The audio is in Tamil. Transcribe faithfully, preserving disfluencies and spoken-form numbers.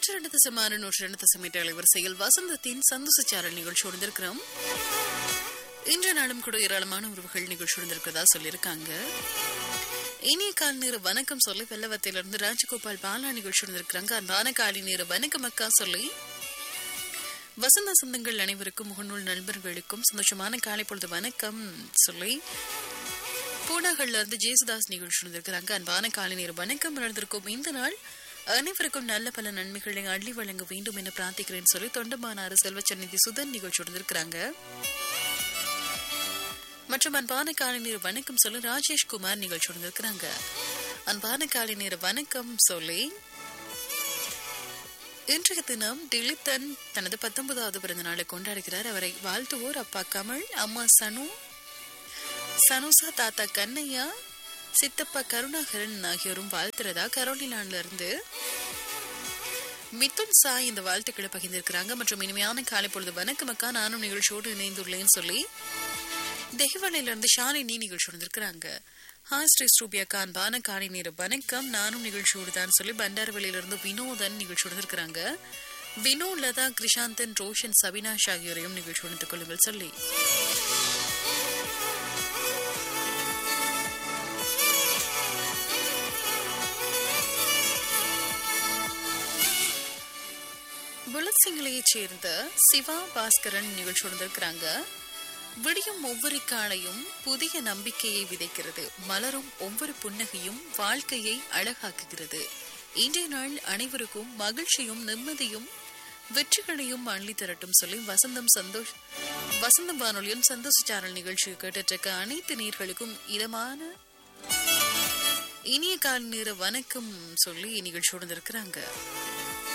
நூற்றி ரெண்டு தசமாறு நூற்றி ரெண்டு தசம் எட்டு அலைவரிசையில் வசந்தத்தின் சந்தோஷச்சாரல் நிகழ்ச்சி உணர்ந்திருக்கிறோம். இன்றைய நாளும் கூட ஏராளமான உறவுகள் நிகழ்ச்சி உணர்ந்திருக்கிறதா சொல்லியிருக்காங்க. இனிய காலை நேர வணக்கம் சொல்லி வெள்ளவத்திலிருந்து ராஜகோபால் பாலா நிகழ்ச்சி உணர்ந்திருக்கிறாங்க. அன்பான காலை நேர வணக்கம் அக்கா சொல்லி வசந்த சொந்தங்கள் அனைவருக்கும் முகநூல் நண்பர்களுக்கும் சந்தோஷமான காலை பொழுது வணக்கம் சொல்லி பூனாகள்ல இருந்து ஜேசுதாஸ் நிகழ்ச்சி உணர்ந்திருக்கிறாங்க. அன்பான காலை நேர வணக்கம் நடந்திருக்கும். இந்த நாள் அனைவருக்கும் நல்ல பல நன்மைகளை அள்ளி வழங்க வேண்டும் என பிரார்த்திக்கிறேன் சொல்லி தொண்டமானாறு செல்வச்சந்நிதி சுதன் நிகழ்ச்சி உணர்ந்திருக்கிறாங்க. மற்றும் அன்பான காலை நேர வணக்கம் சொல்லி ராஜேஷ் குமார் நிகழ்ச்சி உணர்ந்திருக்கிறாங்க. அன்பான காலை நேர வணக்கம் சொல்லி இன்றைய தினம் திலித்தன் தனது பத்தொன்பதாவது பிறந்த நாளை கொண்டாடுகிறார். அவரை வாழ்த்துவோர் அப்பா கமல், அம்மா சனு, சனுசா, தாத்தா கண்ணையா, சித்தப்பா கருணாகரன் ஆகியோரும் வாழ்த்துறதா கரோலினான்ல இருந்து மிதுன் சாய் இந்த வாழ்த்துக்களை பகிர்ந்திருக்கிறாங்க. மற்றும் இனிமையான காலை பொழுது வணக்கம் அக்கா, நானும் நிகழ்ச்சியோடு இணைந்துள்ளேன்னு சொல்லி தெஹிவலையில இருந்து ஷாலினி நிகழ்ச்சி வந்திருக்கிறாங்க. ஹாய் ஸ்ரீ ஸ்ரூபியாக்கா, அன்பான காலை நேர வணக்கம், நானும் நிகழ்ச்சியோடு தான் சொல்லி பண்டாரவளியில இருந்து வினோதன் நிகழ்ச்சி வந்திருக்கிறாங்க. வினோ, லதா, கிருஷாந்தன், ரோஷன், சபினாஷ் ஆகியோரையும் நிகழ்ச்சி உணர்ந்து கொள்ளுங்கள் சொல்லி புலத் சிங்களையைச் சேர்ந்த சிவா பாஸ்கரன் நிகழ்ச்சி உணர்ந்திருக்கிறாங்க. விடியும் ஒவ்வொரு காலையும் புதிய நம்பிக்கையை விதைக்கிறது, மலரும் ஒவ்வொரு புன்னகையும் வாழ்க்கையை அழகாக்குகிறது. இன்றைய நாள் அனைவருக்கும் மகிழ்ச்சியும் நிம்மதியும் வெற்றிகளையும் அள்ளி தரட்டும் சொல்லி வசந்தம் சந்தோஷ் வசந்தம் வானொலியும் சந்தோஷச்சாரல் நிகழ்ச்சி கேட்டுக்க அனைத்து நேர்களுக்கும் இதமான இனிய கால நேர வணக்கம் சொல்லி நிகழ்ச்சி உணர்ந்திருக்கிறாங்க.